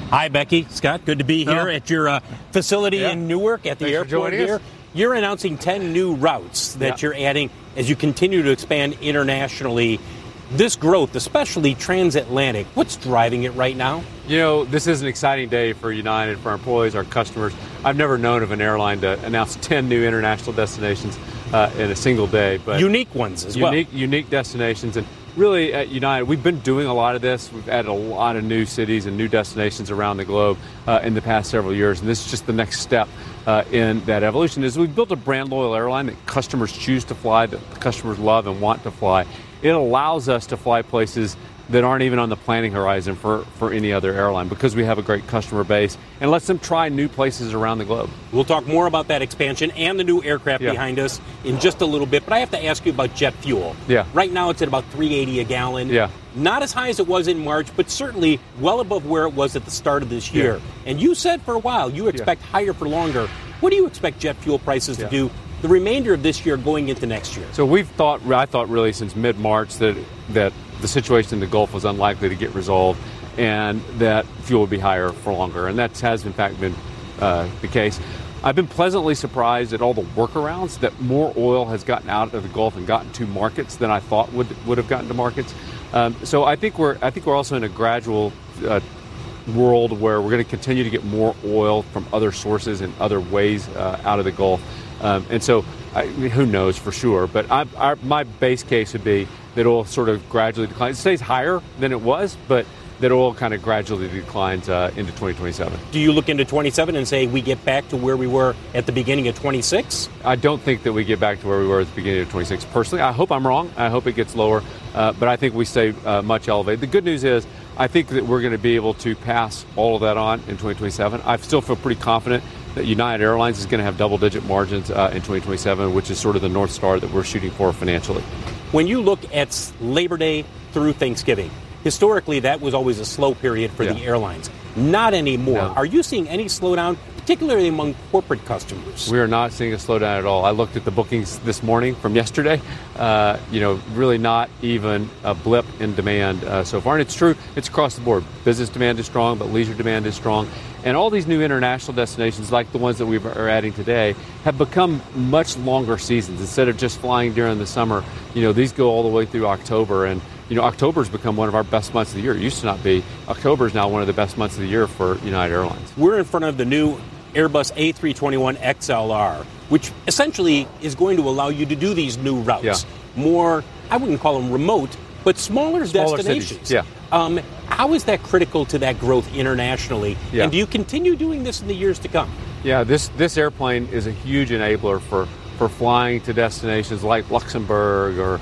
Hi, Becky. Scott, good to be here at your facility in Newark at the airport here. You're announcing 10 new routes that you're adding as you continue to expand internationally. This growth, especially transatlantic, what's driving it right now? You know, this is an exciting day for United, for our employees, our customers. I've never known of an airline to announce 10 new international destinations in a single day. But unique ones as well. Unique destinations. And really, at United, we've been doing a lot of this. We've added a lot of new cities and new destinations around the globe in the past several years. And this is just the next step in that evolution. Is we've built a brand loyal airline that customers choose to fly, that customers love and want to fly. It allows us to fly places that aren't even on the planning horizon for any other airline because we have a great customer base and lets them try new places around the globe. We'll talk more about that expansion and the new aircraft behind us in just a little bit, but I have to ask you about jet fuel. Right now it's at about $3.80 a gallon. Not as high as it was in March, but certainly well above where it was at the start of this year. And you said for a while you expect higher for longer. What do you expect jet fuel prices to do the remainder of this year going into next year? So I thought really since mid-March that the situation in the Gulf was unlikely to get resolved and that fuel would be higher for longer. And that has, in fact, been the case. I've been pleasantly surprised at all the workarounds that more oil has gotten out of the Gulf and gotten to markets than I thought would have gotten to markets. So I think we're also in a gradual world where we're going to continue to get more oil from other sources and other ways out of the Gulf. And so who knows for sure, but my base case would be that oil sort of gradually declines. It stays higher than it was, but that oil kind of gradually declines into 2027. Do you look into 27 and say we get back to where we were at the beginning of 26? I don't think that we get back to where we were at the beginning of 26. Personally, I hope I'm wrong. I hope it gets lower, but I think we stay much elevated. The good news is I think that we're going to be able to pass all of that on in 2027. I still feel pretty confident that United Airlines is going to have double-digit margins in 2027, which is sort of the North Star that we're shooting for financially. When you look at Labor Day through Thanksgiving, historically that was always a slow period for the airlines. Not anymore. No. Are you seeing any slowdown, particularly among corporate customers? We are not seeing a slowdown at all. I looked at the bookings this morning from yesterday. Really not even a blip in demand so far. And it's true, it's across the board. Business demand is strong, but leisure demand is strong. And all these new international destinations, like the ones that we are adding today, have become much longer seasons. Instead of just flying during the summer, these go all the way through October. And October's become one of our best months of the year. It used to not be. October is now one of the best months of the year for United Airlines. We're in front of the new Airbus A321XLR, which essentially is going to allow you to do these new routes. More, I wouldn't call them remote, but smaller destinations. Cities. How is that critical to that growth internationally? And do you continue doing this in the years to come? Yeah, this airplane is a huge enabler for flying to destinations like Luxembourg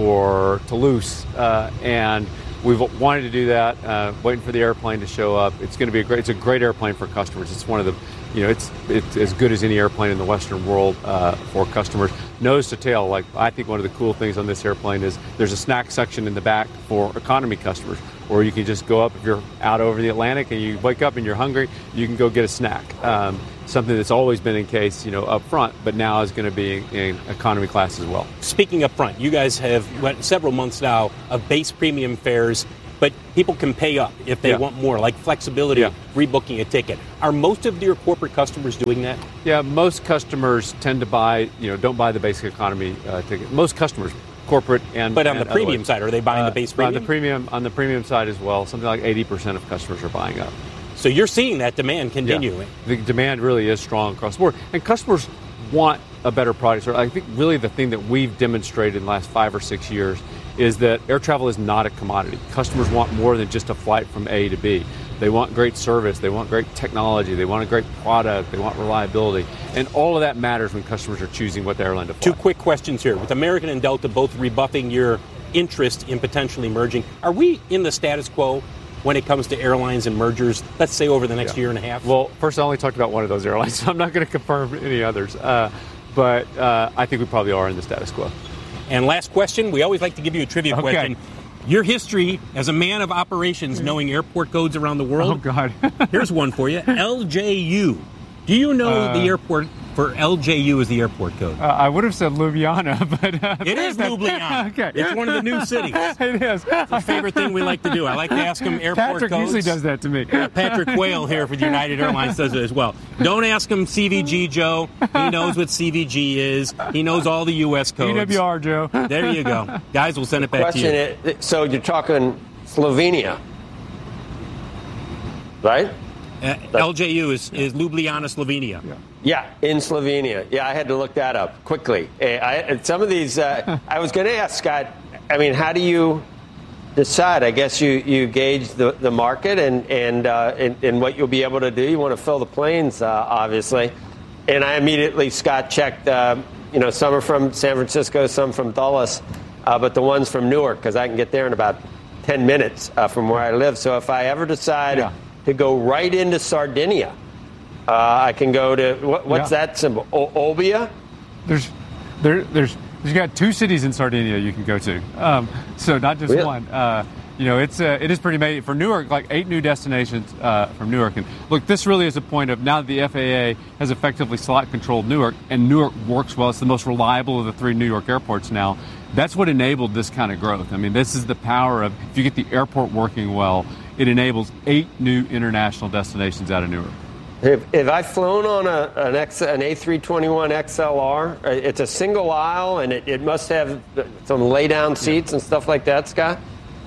or Toulouse, and we've wanted to do that. Waiting for the airplane to show up. It's going to be it's a great airplane for customers. It's one of the, it's as good as any airplane in the Western world for customers. Nose to tail. Like I think one of the cool things on this airplane is there's a snack section in the back for economy customers, or you can just go up if you're out over the Atlantic and you wake up and you're hungry, you can go get a snack. Something that's always been in case, up front, but now is going to be in economy class as well. Speaking up front, you guys have went several months now of base premium fares, but people can pay up if they want more, like flexibility, rebooking a ticket. Are most of your corporate customers doing that? Yeah, most customers tend to buy, don't buy the basic economy ticket. Most customers, corporate and But on the premium side, are they buying the base premium? On the premium side as well, something like 80% of customers are buying up. So you're seeing that demand continue. Yeah. The demand really is strong across the board. And customers want a better product. So I think really the thing that we've demonstrated in the last 5 or 6 years is that air travel is not a commodity. Customers want more than just a flight from A to B. They want great service. They want great technology. They want a great product. They want reliability. And all of that matters when customers are choosing what airline to fly. 2 quick questions here. With American and Delta both rebuffing your interest in potentially merging, are we in the status quo when it comes to airlines and mergers, let's say over the next year and a half? Well, first, I only talked about one of those airlines, so I'm not going to confirm any others. But I think we probably are in the status quo. And last question, we always like to give you a trivia question. Your history as a man of operations knowing airport codes around the world. Oh, God. Here's one for you. LJU. Do you know the airport for LJU as the airport code? I would have said Ljubljana, but... it is Ljubljana. Okay. It's one of the new cities. It is. It's a favorite thing we like to do. I like to ask him airport Patrick codes. usually does that to me. Patrick Quayle here for United Airlines does it as well. Don't ask him CVG, Joe. He knows what CVG is. He knows all the U.S. codes. EWR, Joe. There you go. Guys, we'll send it back to you. So you're talking Slovenia, right? LJU is Ljubljana, Slovenia. Yeah, in Slovenia. Yeah, I had to look that up quickly. Some of these, I was going to ask Scott, I mean, how do you decide? I guess you gauge the market and what you'll be able to do. You want to fill the planes, obviously. And I immediately, Scott, checked, some are from San Francisco, some from Dulles, but the ones from Newark, because I can get there in about 10 minutes from where I live. So if I ever decide to go right into Sardinia, I can go to, what's that symbol? Olbia? There's got 2 cities in Sardinia you can go to. So not just one. It is pretty amazing. For Newark, like 8 new destinations from Newark. And look, this really is a point of now that the FAA has effectively slot controlled Newark, and Newark works well. It's the most reliable of the 3 New York airports now. That's what enabled this kind of growth. I mean, this is the power of, if you get the airport working well, it enables 8 new international destinations out of Newark. Have I flown on an A321 XLR? It's a single aisle, and it must have some lay-down seats and stuff like that, Scott?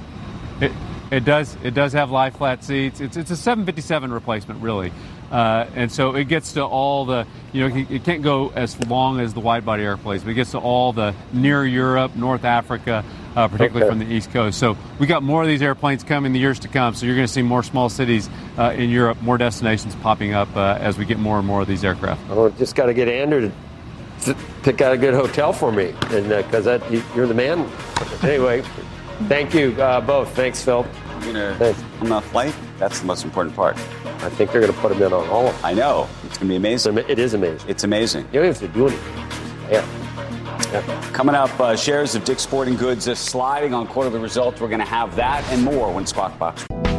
It does have lie flat seats. It's a 757 replacement, really. And so it gets to all the, it can't go as long as the wide-body airplanes, but it gets to all the near Europe, North Africa, particularly from the East Coast. So we got more of these airplanes coming in the years to come. So you're going to see more small cities in Europe, more destinations popping up as we get more and more of these aircraft. Oh, just got to get Andrew to pick out a good hotel for me, and because you're the man. Anyway, thank you both. Thanks, Phil. On the flight, that's the most important part. I think they're going to put them in on all of them. I know. It's going to be amazing. It is amazing. It's amazing. You don't have to do anything. Yeah. Coming up, shares of Dick's Sporting Goods sliding on quarterly results. We're going to have that and more when Squawk Box.